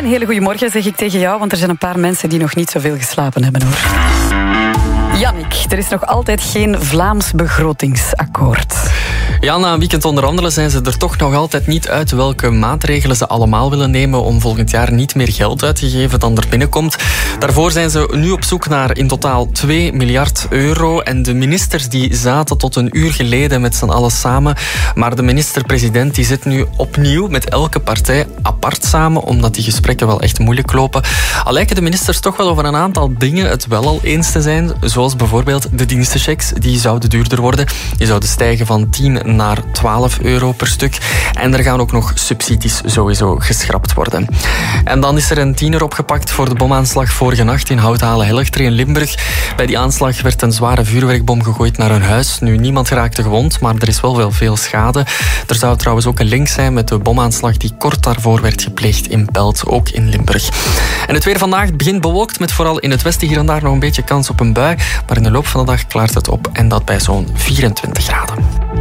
hele goede morgen zeg ik tegen jou, want er zijn een paar mensen die nog niet zoveel geslapen hebben, hoor. Jannik, er is nog altijd geen Vlaams begrotingsakkoord. Ja, na een weekend onderhandelen zijn ze er toch nog altijd niet uit welke maatregelen ze allemaal willen nemen om volgend jaar niet meer geld uit te geven dan er binnenkomt. Daarvoor zijn ze nu op zoek naar in totaal 2 miljard euro. En de ministers die zaten tot een uur geleden met z'n allen samen. Maar de minister-president die zit nu opnieuw met elke partij apart samen, omdat die gesprekken wel echt moeilijk lopen. Al lijken de ministers toch wel over een aantal dingen het wel al eens te zijn. Zoals bijvoorbeeld de dienstenchecks, die zouden duurder worden. Die zouden stijgen van 10 naar 12 euro per stuk. En er gaan ook nog subsidies sowieso geschrapt worden. En dan is er een tiener opgepakt voor de bomaanslag vorige nacht in Houthalen-Helchteren in Limburg. Bij die aanslag werd een zware vuurwerkbom gegooid naar een huis. Nu, niemand raakte gewond, maar er is wel veel schade. Er zou trouwens ook een link zijn met de bomaanslag die kort daarvoor werd gepleegd in Pelt, ook in Limburg. En het weer vandaag begint bewolkt, met vooral in het westen hier en daar nog een beetje kans op een bui. Maar in de loop van de dag klaart het op en dat bij zo'n 24 graden.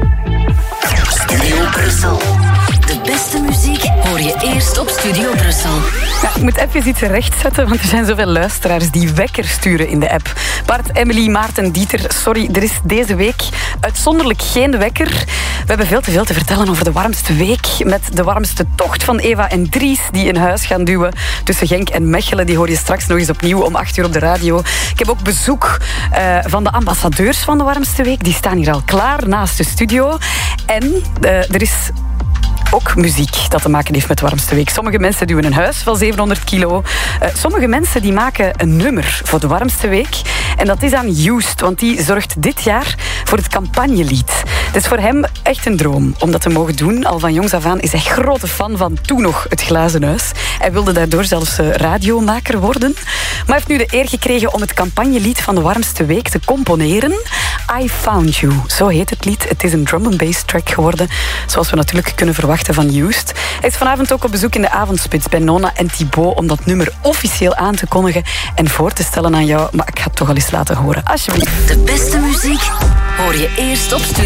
Studio Brussel. De beste muziek hoor je eerst op Studio Brussel. Ja, ik moet even iets rechtzetten, want er zijn zoveel luisteraars die wekker sturen in de app. Bart, Emily, Maarten, Dieter, sorry, er is deze week uitzonderlijk geen wekker. We hebben veel te veel te vertellen over de warmste week, met de warmste tocht van Eva en Dries, die een huis gaan duwen tussen Genk en Mechelen. Die hoor je straks nog eens opnieuw om 8 uur op de radio. Ik heb ook bezoek van de ambassadeurs van de warmste week. Die staan hier al klaar naast de studio. En er is ook muziek dat te maken heeft met de warmste week. Sommige mensen duwen een huis van 700 kilo. Sommige mensen die maken een nummer voor de warmste week. En dat is aan Joost, want die zorgt dit jaar voor het campagnelied. Het is voor hem echt een droom om dat te mogen doen. Al van jongs af aan is hij grote fan van toen nog het Glazen Huis. Hij wilde daardoor zelfs radiomaker worden. Maar hij heeft nu de eer gekregen om het campagnelied van de warmste week te componeren. I Found You, zo heet het lied. Het is een drum and bass track geworden, zoals we natuurlijk kunnen verwachten van Joost. Hij is vanavond ook op bezoek in de avondspits bij Nona en Thibaut om dat nummer officieel aan te kondigen en voor te stellen aan jou. Maar ik ga het toch al eens laten horen, alsjeblieft. De beste muziek hoor je eerst op Studio